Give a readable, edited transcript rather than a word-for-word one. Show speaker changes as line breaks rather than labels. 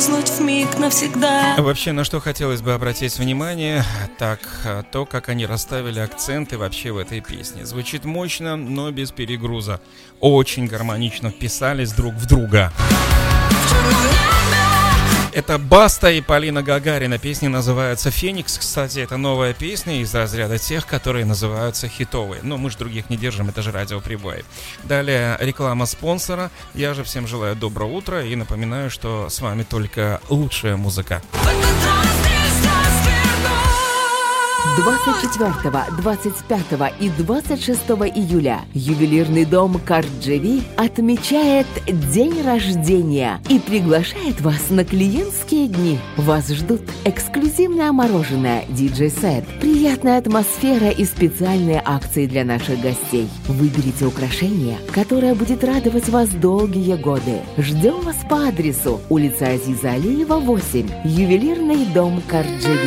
исчезнуть вмиг навсегда.
Вообще, на что хотелось бы обратить внимание, так, то, как они расставили акценты вообще в этой песне. Звучит мощно, но без перегруза. Очень гармонично вписались друг в друга. Это Баста и Полина Гагарина. Песня называется «Феникс». Кстати, это новая песня из разряда тех, которые называются хитовые. Но мы же других не держим, это же радиоприбой. Далее реклама спонсора. Я же всем желаю доброго утра и напоминаю, что с вами только лучшая музыка.
24, 25 и 26 июля ювелирный дом Карджеви отмечает день рождения и приглашает вас на клиентские дни. Вас ждут эксклюзивное мороженое, диджей-сет, приятная атмосфера и специальные акции для наших гостей. Выберите украшение, которое будет радовать вас долгие годы. Ждем вас по адресу улица Азиза Алиева, 8, ювелирный дом Карджеви.